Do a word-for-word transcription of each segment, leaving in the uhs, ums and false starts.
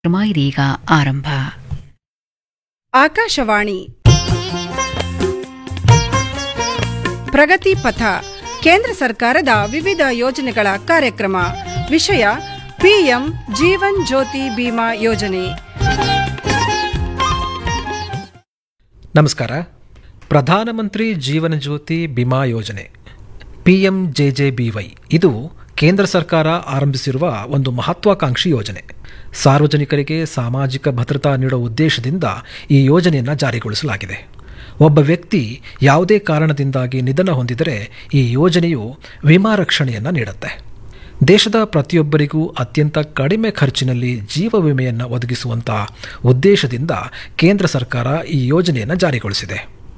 ಕಾರ್ಯಕ್ರಮ ಇದೀಗ ಆರಂಭ. ಆಕಾಶವಾಣಿ ಪ್ರಗತಿ ಪಥ ಕೇಂದ್ರ ಸರ್ಕಾರದ ವಿವಿಧ ಯೋಜನೆಗಳ ಕಾರ್ಯಕ್ರಮ. ವಿಷಯ ಪಿಎಂ ಜೀವನ್ ಜ್ಯೋತಿ ಬಿಮಾ ಯೋಜನೆ. ನಮಸ್ಕಾರ. ಪ್ರಧಾನಮಂತ್ರಿ ಜೀವನ ಜ್ಯೋತಿ ಬಿಮಾ ಯೋಜನೆ ಪಿಎಂ ಜೆಜೆಬಿವೈ ಇದು ಕೇಂದ್ರ ಸರ್ಕಾರ ಆರಂಭಿಸಿರುವ ಒಂದು ಮಹತ್ವಾಕಾಂಕ್ಷಿ ಯೋಜನೆ. ಸಾರ್ವಜನಿಕರಿಗೆ ಸಾಮಾಜಿಕ ಭದ್ರತಾ ನೀಡುವ ಉದ್ದೇಶದಿಂದ ಈ ಯೋಜನೆಯನ್ನು ಜಾರಿಗೊಳಿಸಲಾಗಿದೆ. ಒಬ್ಬ ವ್ಯಕ್ತಿ ಯಾವುದೇ ಕಾರಣದಿಂದಾಗಿ ನಿಧನ ಹೊಂದಿದರೆ ಈ ಯೋಜನೆಯು ವಿಮಾ ರಕ್ಷಣೆಯನ್ನು ನೀಡುತ್ತೆ. ದೇಶದ ಪ್ರತಿಯೊಬ್ಬರಿಗೂ ಅತ್ಯಂತ ಕಡಿಮೆ ಖರ್ಚಿನಲ್ಲಿ ಜೀವ ವಿಮೆಯನ್ನು ಒದಗಿಸುವಂಥ ಉದ್ದೇಶದಿಂದ ಕೇಂದ್ರ ಸರ್ಕಾರ ಈ ಯೋಜನೆಯನ್ನು ಜಾರಿಗೊಳಿಸಿದೆ.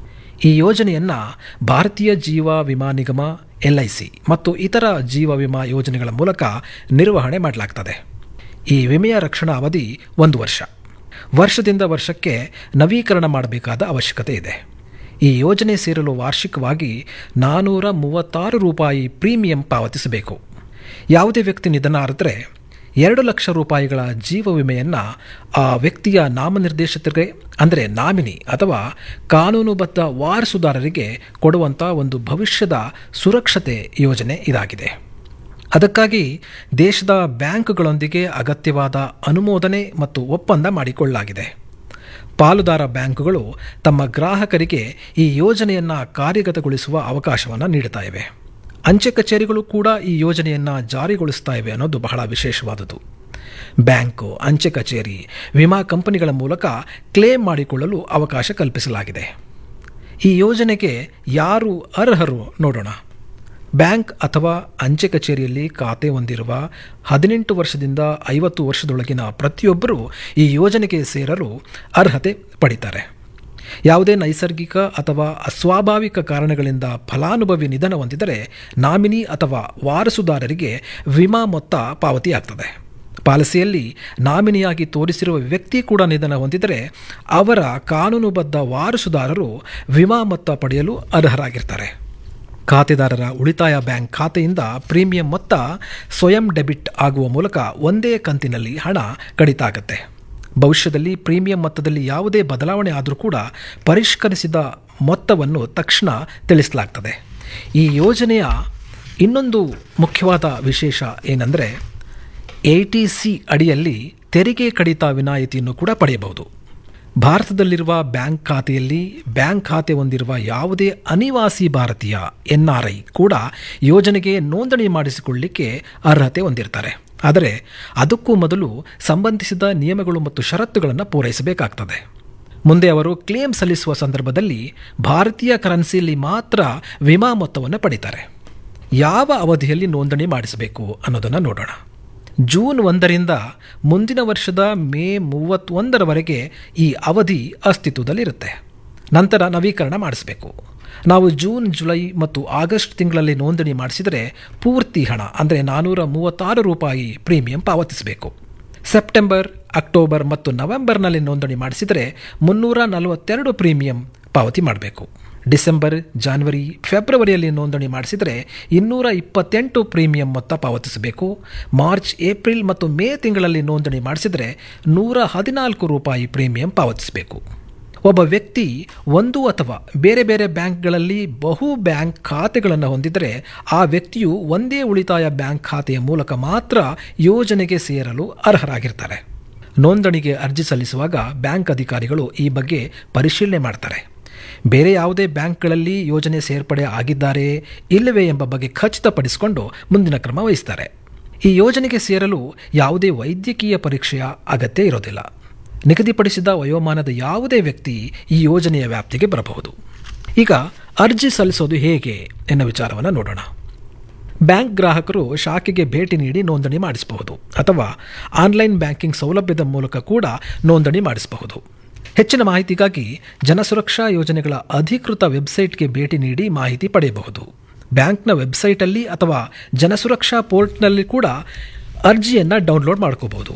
ಈ ಯೋಜನೆಯನ್ನು ಭಾರತೀಯ ಜೀವ ವಿಮಾ ನಿಗಮ ಎಲ್ ಐ ಸಿ ಮತ್ತು ಇತರ ಜೀವ ವಿಮಾ ಯೋಜನೆಗಳ ಮೂಲಕ ನಿರ್ವಹಣೆ ಮಾಡಲಾಗ್ತದೆ. ಈ ವಿಮೆಯ ರಕ್ಷಣಾ ಅವಧಿ ಒಂದು ವರ್ಷ. ವರ್ಷದಿಂದ ವರ್ಷಕ್ಕೆ ನವೀಕರಣ ಮಾಡಬೇಕಾದ ಅವಶ್ಯಕತೆ ಇದೆ. ಈ ಯೋಜನೆ ಸೇರಲು ವಾರ್ಷಿಕವಾಗಿ ನಾನ್ನೂರ ಮೂವತ್ತಾರು ರೂಪಾಯಿ ಪ್ರೀಮಿಯಂ ಪಾವತಿಸಬೇಕು. ಯಾವುದೇ ವ್ಯಕ್ತಿ ನಿಧನ ಆದರೆ ಎರಡು ಲಕ್ಷ ರೂಪಾಯಿಗಳ ಜೀವ ವಿಮೆಯನ್ನು ಆ ವ್ಯಕ್ತಿಯ ನಾಮನಿರ್ದೇಶಿತರಿಗೆ ಅಂದರೆ ನಾಮಿನಿ ಅಥವಾ ಕಾನೂನುಬದ್ಧ ವಾರಸುದಾರರಿಗೆ ಕೊಡುವಂಥ ಒಂದು ಭವಿಷ್ಯದ ಸುರಕ್ಷತೆ ಯೋಜನೆ ಇದಾಗಿದೆ. ಅದಕ್ಕಾಗಿ ದೇಶದ ಬ್ಯಾಂಕ್ಗಳೊಂದಿಗೆ ಅಗತ್ಯವಾದ ಅನುಮೋದನೆ ಮತ್ತು ಒಪ್ಪಂದ ಮಾಡಿಕೊಳ್ಳಲಾಗಿದೆ. ಪಾಲುದಾರ ಬ್ಯಾಂಕುಗಳು ತಮ್ಮ ಗ್ರಾಹಕರಿಗೆ ಈ ಯೋಜನೆಯನ್ನು ಕಾರ್ಯಗತಗೊಳಿಸುವ ಅವಕಾಶವನ್ನು ನೀಡುತ್ತಾ ಇವೆ. ಅಂಚೆ ಕಚೇರಿಗಳು ಕೂಡ ಈ ಯೋಜನೆಯನ್ನು ಜಾರಿಗೊಳಿಸ್ತಾ ಇವೆ ಅನ್ನೋದು ಬಹಳ ವಿಶೇಷವಾದುದು. ಬ್ಯಾಂಕು, ಅಂಚೆ ಕಚೇರಿ, ವಿಮಾ ಕಂಪನಿಗಳ ಮೂಲಕ ಕ್ಲೇಮ್ ಮಾಡಿಕೊಳ್ಳಲು ಅವಕಾಶ ಕಲ್ಪಿಸಲಾಗಿದೆ. ಈ ಯೋಜನೆಗೆ ಯಾರು ಅರ್ಹರು ನೋಡೋಣ. ಬ್ಯಾಂಕ್ ಅಥವಾ ಅಂಚೆ ಕಚೇರಿಯಲ್ಲಿ ಖಾತೆ ಹೊಂದಿರುವ ಹದಿನೆಂಟು ವರ್ಷದಿಂದ ಐವತ್ತು ವರ್ಷದೊಳಗಿನ ಪ್ರತಿಯೊಬ್ಬರೂ ಈ ಯೋಜನೆಗೆ ಸೇರಲು ಅರ್ಹತೆ ಪಡಿತಾರೆ. ಯಾವುದೇ ನೈಸರ್ಗಿಕ ಅಥವಾ ಅಸ್ವಾಭಾವಿಕ ಕಾರಣಗಳಿಂದ ಫಲಾನುಭವಿ ನಿಧನ ಹೊಂದಿದರೆ ನಾಮಿನಿ ಅಥವಾ ವಾರಸುದಾರರಿಗೆ ವಿಮಾ ಮೊತ್ತ ಪಾವತಿಯಾಗ್ತದೆ. ಪಾಲಿಸಿಯಲ್ಲಿ ನಾಮಿನಿಯಾಗಿ ತೋರಿಸಿರುವ ವ್ಯಕ್ತಿ ಕೂಡ ನಿಧನ ಹೊಂದಿದರೆ ಅವರ ಕಾನೂನುಬದ್ಧ ವಾರಸುದಾರರು ವಿಮಾ ಮೊತ್ತ ಪಡೆಯಲು ಅರ್ಹರಾಗಿರ್ತಾರೆ. ಖಾತೆದಾರರ ಉಳಿತಾಯ ಬ್ಯಾಂಕ್ ಖಾತೆಯಿಂದ ಪ್ರೀಮಿಯಂ ಮೊತ್ತ ಸ್ವಯಂ ಡೆಬಿಟ್ ಆಗುವ ಮೂಲಕ ಒಂದೇ ಕಂತಿನಲ್ಲಿ ಹಣ ಕಡಿತ ಆಗುತ್ತೆ. ಭವಿಷ್ಯದಲ್ಲಿ ಪ್ರೀಮಿಯಂ ಮೊತ್ತದಲ್ಲಿ ಯಾವುದೇ ಬದಲಾವಣೆ ಆದರೂ ಕೂಡ ಪರಿಷ್ಕರಿಸಿದ ಮೊತ್ತವನ್ನು ತಕ್ಷಣ ತಿಳಿಸಲಾಗ್ತದೆ. ಈ ಯೋಜನೆಯ ಇನ್ನೊಂದು ಮುಖ್ಯವಾದ ವಿಶೇಷ ಏನಂದರೆ ಎ ಟಿ ಸಿ ಅಡಿಯಲ್ಲಿ ತೆರಿಗೆ ಕಡಿತ ವಿನಾಯಿತಿಯನ್ನು ಕೂಡ ಪಡೆಯಬಹುದು. ಭಾರತದಲ್ಲಿರುವ ಬ್ಯಾಂಕ್ ಖಾತೆಯಲ್ಲಿ ಬ್ಯಾಂಕ್ ಖಾತೆ ಹೊಂದಿರುವ ಯಾವುದೇ ಅನಿವಾಸಿ ಭಾರತೀಯ ಎನ್ ಆರ್ ಐ ಕೂಡ ಯೋಜನೆಗೆ ನೋಂದಣಿ ಮಾಡಿಸಿಕೊಳ್ಳಲಿಕ್ಕೆ ಅರ್ಹತೆ ಹೊಂದಿರ್ತಾರೆ. ಆದರೆ ಅದಕ್ಕೂ ಮೊದಲು ಸಂಬಂಧಿಸಿದ ನಿಯಮಗಳು ಮತ್ತು ಷರತ್ತುಗಳನ್ನು ಪೂರೈಸಬೇಕಾಗ್ತದೆ. ಮುಂದೆ ಅವರು ಕ್ಲೇಮ್ ಸಲ್ಲಿಸುವ ಸಂದರ್ಭದಲ್ಲಿ ಭಾರತೀಯ ಕರೆನ್ಸಿಯಲ್ಲಿ ಮಾತ್ರ ವಿಮಾ ಮೊತ್ತವನ್ನು ಪಡೀತಾರೆ. ಯಾವ ಅವಧಿಯಲ್ಲಿ ನೋಂದಣಿ ಮಾಡಿಸಬೇಕು ಅನ್ನೋದನ್ನು ನೋಡೋಣ. ಜೂನ್ ಒಂದರಿಂದ ಮುಂದಿನ ವರ್ಷದ ಮೇ ಮೂವತ್ತೊಂದರವರೆಗೆ ಈ ಅವಧಿ ಅಸ್ತಿತ್ವದಲ್ಲಿರುತ್ತೆ. ನಂತರ ನವೀಕರಣ ಮಾಡಿಸಬೇಕು. ನಾವು ಜೂನ್, ಜುಲೈ ಮತ್ತು ಆಗಸ್ಟ್ ತಿಂಗಳಲ್ಲಿ ನೋಂದಣಿ ಮಾಡಿಸಿದರೆ ಪೂರ್ತಿ ಹಣ ಅಂದರೆ ನಾನ್ನೂರ ಮೂವತ್ತಾರು ರೂಪಾಯಿ ಪ್ರೀಮಿಯಂ ಪಾವತಿಸಬೇಕು. ಸೆಪ್ಟೆಂಬರ್, ಅಕ್ಟೋಬರ್ ಮತ್ತು ನವೆಂಬರ್ನಲ್ಲಿ ನೋಂದಣಿ ಮಾಡಿಸಿದರೆ ಮುನ್ನೂರ ನಲವತ್ತೆರಡು ಪ್ರೀಮಿಯಂ ಪಾವತಿ ಮಾಡಬೇಕು. ಡಿಸೆಂಬರ್, ಜಾನ್ವರಿ, ಫೆಬ್ರವರಿಯಲ್ಲಿ ನೋಂದಣಿ ಮಾಡಿಸಿದರೆ ಇನ್ನೂರ ಇಪ್ಪತ್ತೆಂಟು ಪ್ರೀಮಿಯಂ ಮೊತ್ತ ಪಾವತಿಸಬೇಕು. ಮಾರ್ಚ್, ಏಪ್ರಿಲ್ ಮತ್ತು ಮೇ ತಿಂಗಳಲ್ಲಿ ನೋಂದಣಿ ಮಾಡಿಸಿದರೆ ನೂರ ಹದಿನಾಲ್ಕು ರೂಪಾಯಿ ಪ್ರೀಮಿಯಂ ಪಾವತಿಸಬೇಕು. ಒಬ್ಬ ವ್ಯಕ್ತಿ ಒಂದು ಅಥವಾ ಬೇರೆ ಬೇರೆ ಬ್ಯಾಂಕ್ಗಳಲ್ಲಿ ಬಹು ಬ್ಯಾಂಕ್ ಖಾತೆಗಳನ್ನು ಹೊಂದಿದರೆ ಆ ವ್ಯಕ್ತಿಯು ಒಂದೇ ಉಳಿತಾಯ ಬ್ಯಾಂಕ್ ಖಾತೆಯ ಮೂಲಕ ಮಾತ್ರ ಯೋಜನೆಗೆ ಸೇರಲು ಅರ್ಹರಾಗಿರ್ತಾರೆ. ನೋಂದಣಿಗೆ ಅರ್ಜಿ ಸಲ್ಲಿಸುವಾಗ ಬ್ಯಾಂಕ್ ಅಧಿಕಾರಿಗಳು ಈ ಬಗ್ಗೆ ಪರಿಶೀಲನೆ ಮಾಡ್ತಾರೆ. ಬೇರೆ ಯಾವುದೇ ಬ್ಯಾಂಕ್ಗಳಲ್ಲಿ ಯೋಜನೆ ಸೇರ್ಪಡೆ ಆಗಿದ್ದಾರೆ ಇಲ್ಲವೇ ಎಂಬ ಬಗ್ಗೆ ಖಚಿತಪಡಿಸಿಕೊಂಡು ಮುಂದಿನ ಕ್ರಮ ವಹಿಸ್ತಾರೆ. ಈ ಯೋಜನೆಗೆ ಸೇರಲು ಯಾವುದೇ ವೈದ್ಯಕೀಯ ಪರೀಕ್ಷೆಯ ಅಗತ್ಯ ಇರೋದಿಲ್ಲ. ನಿಗದಿಪಡಿಸಿದ ವಯೋಮಾನದ ಯಾವುದೇ ವ್ಯಕ್ತಿ ಈ ಯೋಜನೆಯ ವ್ಯಾಪ್ತಿಗೆ ಬರಬಹುದು. ಈಗ ಅರ್ಜಿ ಸಲ್ಲಿಸೋದು ಹೇಗೆ ಎನ್ನುವ ವಿಚಾರವನ್ನು ನೋಡೋಣ. ಬ್ಯಾಂಕ್ ಗ್ರಾಹಕರು ಶಾಖೆಗೆ ಭೇಟಿ ನೀಡಿ ನೋಂದಣಿ ಮಾಡಿಸಬಹುದು ಅಥವಾ ಆನ್ಲೈನ್ ಬ್ಯಾಂಕಿಂಗ್ ಸೌಲಭ್ಯದ ಮೂಲಕ ಕೂಡ ನೋಂದಣಿ ಮಾಡಿಸಬಹುದು. ಹೆಚ್ಚಿನ ಮಾಹಿತಿಗಾಗಿ ಜನಸುರಕ್ಷಾ ಯೋಜನೆಗಳ ಅಧಿಕೃತ ವೆಬ್ಸೈಟ್ಗೆ ಭೇಟಿ ನೀಡಿ ಮಾಹಿತಿ ಪಡೆಯಬಹುದು. ಬ್ಯಾಂಕ್ನ ವೆಬ್ಸೈಟಲ್ಲಿ ಅಥವಾ ಜನಸುರಕ್ಷಾ ಪೋರ್ಟ್ನಲ್ಲಿ ಕೂಡ ಅರ್ಜಿಯನ್ನು ಡೌನ್ಲೋಡ್ ಮಾಡ್ಕೋಬಹುದು.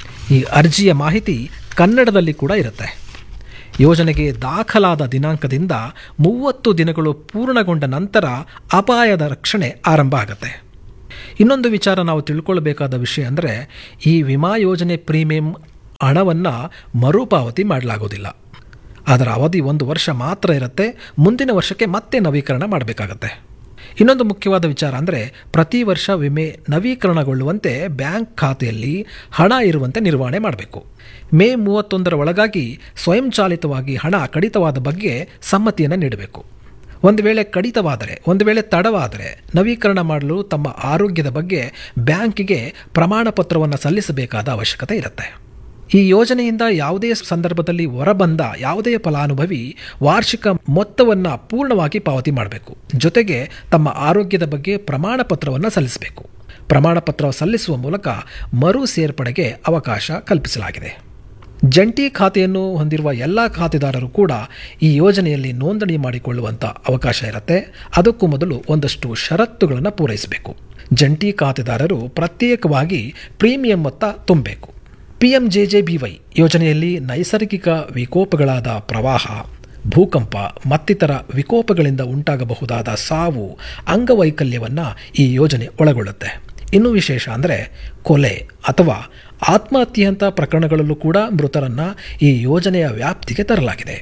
ಈ ಅರ್ಜಿಯ ಮಾಹಿತಿ ಕನ್ನಡದಲ್ಲಿ ಕೂಡ ಇರುತ್ತೆ. ಯೋಜನೆಗೆ ದಾಖಲಾದ ದಿನಾಂಕದಿಂದ ಮೂವತ್ತು ದಿನಗಳು ಪೂರ್ಣಗೊಂಡ ನಂತರ ಅಪಾಯದ ರಕ್ಷಣೆ ಆರಂಭ ಆಗುತ್ತೆ. ಇನ್ನೊಂದು ವಿಚಾರ ನಾವು ತಿಳ್ಕೊಳ್ಬೇಕಾದ ವಿಷಯ ಅಂದರೆ ಈ ವಿಮಾ ಯೋಜನೆ ಪ್ರೀಮಿಯಂ ಹಣವನ್ನು ಮರುಪಾವತಿ ಮಾಡಲಾಗೋದಿಲ್ಲ. ಅದರ ಅವಧಿ ಒಂದು ವರ್ಷ ಮಾತ್ರ ಇರುತ್ತೆ. ಮುಂದಿನ ವರ್ಷಕ್ಕೆ ಮತ್ತೆ ನವೀಕರಣ ಮಾಡಬೇಕಾಗತ್ತೆ. ಇನ್ನೊಂದು ಮುಖ್ಯವಾದ ವಿಚಾರ ಅಂದರೆ ಪ್ರತಿ ವರ್ಷ ವಿಮೆ ನವೀಕರಣಗೊಳ್ಳುವಂತೆ ಬ್ಯಾಂಕ್ ಖಾತೆಯಲ್ಲಿ ಹಣ ಇರುವಂತೆ ನಿರ್ವಹಣೆ ಮಾಡಬೇಕು. ಮೇ ಮೂವತ್ತೊಂದರ ಒಳಗಾಗಿ ಸ್ವಯಂಚಾಲಿತವಾಗಿ ಹಣ ಕಡಿತವಾದ ಬಗ್ಗೆ ಸಮ್ಮತಿಯನ್ನು ನೀಡಬೇಕು. ಒಂದು ವೇಳೆ ಕಡಿತವಾದರೆ, ಒಂದು ವೇಳೆ ತಡವಾದರೆ ನವೀಕರಣ ಮಾಡಲು ತಮ್ಮ ಆರೋಗ್ಯದ ಬಗ್ಗೆ ಬ್ಯಾಂಕಿಗೆ ಪ್ರಮಾಣ ಪತ್ರವನ್ನು ಸಲ್ಲಿಸಬೇಕಾದ ಅವಶ್ಯಕತೆ ಇರುತ್ತೆ. ಈ ಯೋಜನೆಯಿಂದ ಯಾವುದೇ ಸಂದರ್ಭದಲ್ಲಿ ಹೊರಬಂದ ಯಾವುದೇ ಫಲಾನುಭವಿ ವಾರ್ಷಿಕ ಮೊತ್ತವನ್ನು ಪೂರ್ಣವಾಗಿ ಪಾವತಿ ಮಾಡಬೇಕು. ಜೊತೆಗೆ ತಮ್ಮ ಆರೋಗ್ಯದ ಬಗ್ಗೆ ಪ್ರಮಾಣ ಪತ್ರವನ್ನು ಸಲ್ಲಿಸಬೇಕು. ಪ್ರಮಾಣ ಪತ್ರ ಸಲ್ಲಿಸುವ ಮೂಲಕ ಮರು ಸೇರ್ಪಡೆಗೆ ಅವಕಾಶ ಕಲ್ಪಿಸಲಾಗಿದೆ. ಜಂಟಿ ಖಾತೆಯನ್ನು ಹೊಂದಿರುವ ಎಲ್ಲ ಖಾತೆದಾರರು ಕೂಡ ಈ ಯೋಜನೆಯಲ್ಲಿ ನೋಂದಣಿ ಮಾಡಿಕೊಳ್ಳುವಂಥ ಅವಕಾಶ ಇರುತ್ತೆ. ಅದಕ್ಕೂ ಮೊದಲು ಒಂದಷ್ಟು ಷರತ್ತುಗಳನ್ನು ಪೂರೈಸಬೇಕು. ಜಂಟಿ ಖಾತೆದಾರರು ಪ್ರತ್ಯೇಕವಾಗಿ ಪ್ರೀಮಿಯಂ ಮೊತ್ತ ತುಂಬಬೇಕು. P M J J B Y ಯೋಜನೆಯಲ್ಲಿ ನೈಸರ್ಗಿಕ ವಿಕೋಪಗಳಾದ ಪ್ರವಾಹ, ಭೂಕಂಪ ಮತ್ತಿತರ ವಿಕೋಪಗಳಿಂದ ಉಂಟಾಗಬಹುದಾದ ಸಾವು, ಅಂಗವೈಕಲ್ಯವನ್ನು ಈ ಯೋಜನೆ ಒಳಗೊಳ್ಳುತ್ತೆ. ಇನ್ನೂ ವಿಶೇಷ ಅಂದರೆ ಕೊಲೆ ಅಥವಾ ಆತ್ಮಹತ್ಯೆಯಂಥ ಪ್ರಕರಣಗಳಲ್ಲೂ ಕೂಡ ಮೃತರನ್ನು ಈ ಯೋಜನೆಯ ವ್ಯಾಪ್ತಿಗೆ ತರಲಾಗಿದೆ.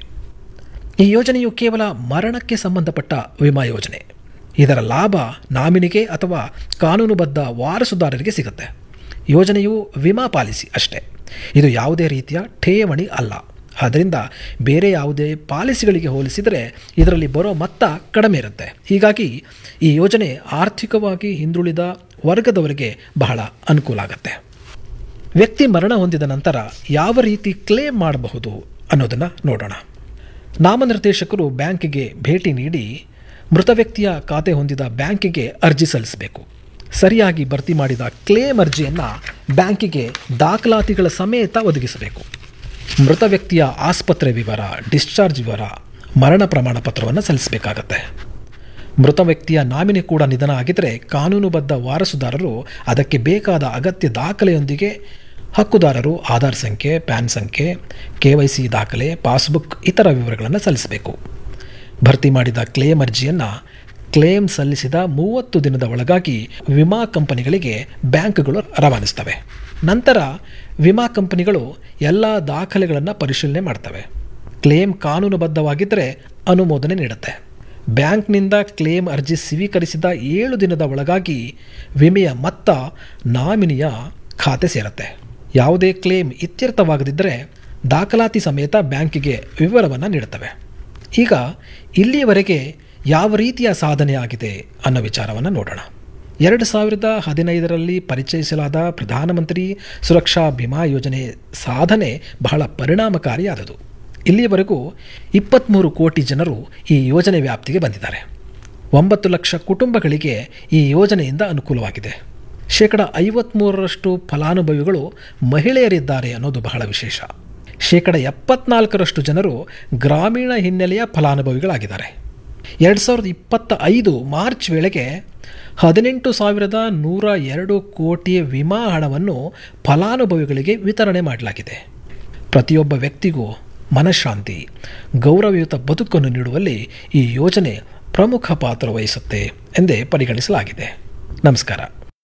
ಈ ಯೋಜನೆಯು ಕೇವಲ ಮರಣಕ್ಕೆ ಸಂಬಂಧಪಟ್ಟ ವಿಮಾ ಯೋಜನೆ. ಇದರ ಲಾಭ ನಾಮಿನಿಗೆ ಅಥವಾ ಕಾನೂನುಬದ್ಧ ವಾರಸುದಾರರಿಗೆ ಸಿಗುತ್ತೆ. ಯೋಜನೆಯು ವಿಮಾ ಪಾಲಿಸಿ ಅಷ್ಟೇ. ಇದು ಯಾವುದೇ ರೀತಿಯ ಠೇವಣಿ ಅಲ್ಲ. ಆದ್ದರಿಂದ ಬೇರೆ ಯಾವುದೇ ಪಾಲಿಸಿಗಳಿಗೆ ಹೋಲಿಸಿದರೆ ಇದರಲ್ಲಿ ಬರೋ ಮೊತ್ತ ಕಡಿಮೆ ಇರುತ್ತೆ. ಹೀಗಾಗಿ ಈ ಯೋಜನೆ ಆರ್ಥಿಕವಾಗಿ ಹಿಂದುಳಿದ ವರ್ಗದವರಿಗೆ ಬಹಳ ಅನುಕೂಲ ಆಗುತ್ತೆ. ವ್ಯಕ್ತಿ ಮರಣ ಹೊಂದಿದ ನಂತರ ಯಾವ ರೀತಿ ಕ್ಲೇಮ್ ಮಾಡಬಹುದು ಅನ್ನೋದನ್ನು ನೋಡೋಣ. ನಾಮನಿರ್ದೇಶಕರು ಬ್ಯಾಂಕಿಗೆ ಭೇಟಿ ನೀಡಿ ಮೃತ ವ್ಯಕ್ತಿಯ ಖಾತೆ ಹೊಂದಿದ ಬ್ಯಾಂಕಿಗೆ ಅರ್ಜಿ ಸಲ್ಲಿಸಬೇಕು. ಸರಿಯಾಗಿ ಭರ್ತಿ ಮಾಡಿದ ಕ್ಲೇಮ್ ಅರ್ಜಿಯನ್ನು ಬ್ಯಾಂಕಿಗೆ ದಾಖಲಾತಿಗಳ ಸಮೇತ ಒದಗಿಸಬೇಕು. ಮೃತ ವ್ಯಕ್ತಿಯ ಆಸ್ಪತ್ರೆ ವಿವರ, ಡಿಸ್ಚಾರ್ಜ್ ವಿವರ, ಮರಣ ಪ್ರಮಾಣ ಪತ್ರವನ್ನು ಸಲ್ಲಿಸಬೇಕಾಗತ್ತೆ. ಮೃತ ವ್ಯಕ್ತಿಯ ನಾಮಿನಿ ಕೂಡ ನಿಧನ ಆಗಿದ್ದರೆ ಕಾನೂನುಬದ್ಧ ವಾರಸುದಾರರು ಅದಕ್ಕೆ ಬೇಕಾದ ಅಗತ್ಯ ದಾಖಲೆಯೊಂದಿಗೆ ಹಕ್ಕುದಾರರು ಆಧಾರ್ ಸಂಖ್ಯೆ, ಪ್ಯಾನ್ ಸಂಖ್ಯೆ, ಕೆ ವೈ ಸಿ ದಾಖಲೆ, ಪಾಸ್ಬುಕ್ ಇತರ ವಿವರಗಳನ್ನು ಸಲ್ಲಿಸಬೇಕು. ಭರ್ತಿ ಮಾಡಿದ ಕ್ಲೇಮ್ ಅರ್ಜಿಯನ್ನು ಕ್ಲೇಮ್ ಸಲ್ಲಿಸಿದ ಮೂವತ್ತು ದಿನದ ಒಳಗಾಗಿ ವಿಮಾ ಕಂಪನಿಗಳಿಗೆ ಬ್ಯಾಂಕ್ಗಳು ರವಾನಿಸ್ತವೆ. ನಂತರ ವಿಮಾ ಕಂಪನಿಗಳು ಎಲ್ಲ ದಾಖಲೆಗಳನ್ನು ಪರಿಶೀಲನೆ ಮಾಡ್ತವೆ. ಕ್ಲೇಮ್ ಕಾನೂನುಬದ್ಧವಾಗಿದ್ದರೆ ಅನುಮೋದನೆ ನೀಡುತ್ತೆ. ಬ್ಯಾಂಕ್ನಿಂದ ಕ್ಲೇಮ್ ಅರ್ಜಿ ಸ್ವೀಕರಿಸಿದ ಏಳು ದಿನದ ಒಳಗಾಗಿ ವಿಮೆಯ ಮೊತ್ತ ನಾಮಿನಿಯ ಖಾತೆ ಸೇರುತ್ತೆ. ಯಾವುದೇ ಕ್ಲೇಮ್ ಇತ್ಯರ್ಥವಾಗದಿದ್ದರೆ ದಾಖಲಾತಿ ಸಮೇತ ಬ್ಯಾಂಕಿಗೆ ವಿವರವನ್ನು ನೀಡುತ್ತವೆ. ಈಗ ಇಲ್ಲಿಯವರೆಗೆ ಯಾವ ರೀತಿಯ ಸಾಧನೆ ಆಗಿದೆ ಅನ್ನೋ ವಿಚಾರವನ್ನು ನೋಡೋಣ. ಎರಡು ಸಾವಿರದ ಹದಿನೈದರಲ್ಲಿ ಪರಿಚಯಿಸಲಾದ ಪ್ರಧಾನಮಂತ್ರಿ ಸುರಕ್ಷಾ ಬಿಮಾ ಯೋಜನೆ ಸಾಧನೆ ಬಹಳ ಪರಿಣಾಮಕಾರಿಯಾದದು. ಇಲ್ಲಿಯವರೆಗೂ ಇಪ್ಪತ್ತ್ಮೂರು ಕೋಟಿ ಜನರು ಈ ಯೋಜನೆ ವ್ಯಾಪ್ತಿಗೆ ಬಂದಿದ್ದಾರೆ. ಒಂಬತ್ತು ಲಕ್ಷ ಕುಟುಂಬಗಳಿಗೆ ಈ ಯೋಜನೆಯಿಂದ ಅನುಕೂಲವಾಗಿದೆ. ಶೇಕಡ ಐವತ್ತ್ಮೂರರಷ್ಟು ಫಲಾನುಭವಿಗಳು ಮಹಿಳೆಯರಿದ್ದಾರೆ ಅನ್ನೋದು ಬಹಳ ವಿಶೇಷ. ಶೇಕಡ ಎಪ್ಪತ್ನಾಲ್ಕರಷ್ಟು ಜನರು ಗ್ರಾಮೀಣ ಹಿನ್ನೆಲೆಯ ಫಲಾನುಭವಿಗಳಾಗಿದ್ದಾರೆ. ಎರಡು ಸಾವಿರದ ಇಪ್ಪತ್ತ ಐದು ಮಾರ್ಚ್ ವೇಳೆಗೆ ಹದಿನೆಂಟು ಸಾವಿರದ ನೂರ ಎರಡು ಕೋಟಿ ವಿಮಾ ಹಣವನ್ನು ಫಲಾನುಭವಿಗಳಿಗೆ ವಿತರಣೆ ಮಾಡಲಾಗಿದೆ. ಪ್ರತಿಯೊಬ್ಬ ವ್ಯಕ್ತಿಗೂ ಮನಃಶಾಂತಿ, ಗೌರವಯುತ ಬದುಕನ್ನು ನೀಡುವಲ್ಲಿ ಈ ಯೋಜನೆ ಪ್ರಮುಖ ಪಾತ್ರ ವಹಿಸುತ್ತೆ ಎಂದೇ ಪರಿಗಣಿಸಲಾಗಿದೆ. ನಮಸ್ಕಾರ.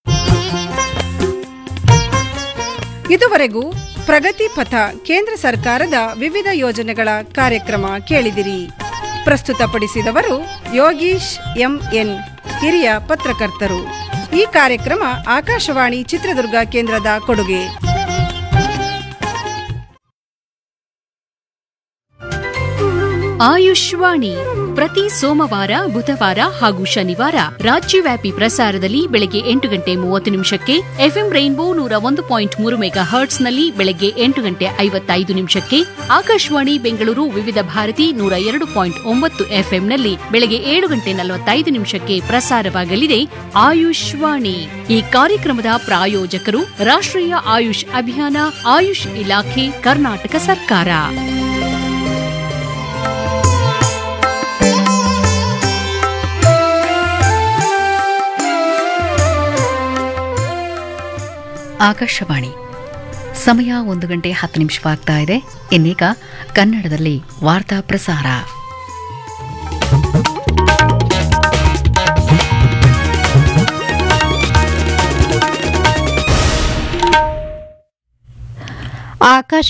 ಇದುವರೆಗೂ ಪ್ರಗತಿ ಪಥ ಕೇಂದ್ರ ಸರ್ಕಾರದ ವಿವಿಧ ಯೋಜನೆಗಳ ಕಾರ್ಯಕ್ರಮ ಕೇಳಿದಿರಿ. ಪ್ರಸ್ತುತಪಡಿಸಿದವರು ಯೋಗೀಶ್ ಎಂ ಎನ್, ಹಿರಿಯ ಪತ್ರಕರ್ತರು. ಈ ಕಾರ್ಯಕ್ರಮ ಆಕಾಶವಾಣಿ ಚಿತ್ರದುರ್ಗ ಕೇಂದ್ರದ ಕೊಡುಗೆ. ಆಯುಷ್ವಾಣಿ ಪ್ರತಿ ಸೋಮವಾರ, ಬುಧವಾರ ಹಾಗೂ ಶನಿವಾರ ರಾಜ್ಯವ್ಯಾಪಿ ಪ್ರಸಾರದಲ್ಲಿ ಬೆಳಗ್ಗೆ ಎಂಟು ಗಂಟೆ ಮೂವತ್ತು ನಿಮಿಷಕ್ಕೆ, ಎಫ್ಎಂ ರೈನ್ಬೋ ನೂರ ಒಂದು ಪಾಯಿಂಟ್ ಮೂರು ಮೆಗಾ ಹರ್ಟ್ಸ್ನಲ್ಲಿ ಬೆಳಗ್ಗೆ ಎಂಟು ಗಂಟೆ ಐವತ್ತೈದು ನಿಮಿಷಕ್ಕೆ, ಆಕಾಶವಾಣಿ ಬೆಂಗಳೂರು ವಿವಿಧ ಭಾರತಿ ನೂರ ಎರಡು ಪಾಯಿಂಟ್ ಒಂಬತ್ತು ಎಫ್ಎಂನಲ್ಲಿ ಬೆಳಗ್ಗೆ ಏಳು ಗಂಟೆ ನಲವತ್ತೈದು ನಿಮಿಷಕ್ಕೆ ಪ್ರಸಾರವಾಗಲಿದೆ ಆಯುಷ್ವಾಣಿ. ಈ ಕಾರ್ಯಕ್ರಮದ ಪ್ರಾಯೋಜಕರು ರಾಷ್ಟ್ರೀಯ ಆಯುಷ್ ಅಭಿಯಾನ, ಆಯುಷ್ ಇಲಾಖೆ, ಕರ್ನಾಟಕ ಸರ್ಕಾರ. ಆಕಾಶವಾಣಿ ಸಮಯ ಒಂದು ಗಂಟೆ ಹತ್ತು ನಿಮಿಷವಾಗ್ತಾ ಇದೆ. ಇನ್ನೀಗ ಕನ್ನಡದಲ್ಲಿ ವಾರ್ತಾ ಪ್ರಸಾರ. ಆಕಾಶ